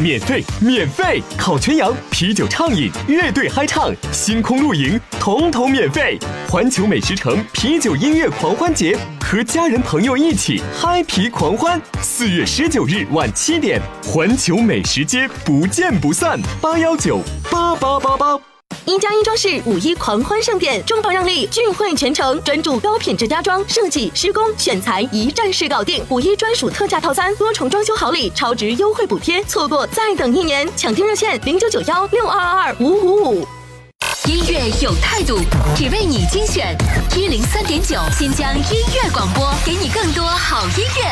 免费，免费！烤全羊、啤酒畅饮、乐队嗨唱、星空露营，统统免费！环球美食城啤酒音乐狂欢节，和家人朋友一起嗨皮狂欢。4月19日晚7点，环球美食街不见不散。8198888。 1+1装饰5·1狂欢盛典，重磅让利，聚会全程，专注高品质家装设计、施工、选材，一站式搞定。5·1专属特价套餐，多重装修好礼，超值优惠补贴，错过再等1年。抢订热线0991622555。 音乐有态度，只为你精选103.9新疆音乐广播，给你更多好音乐。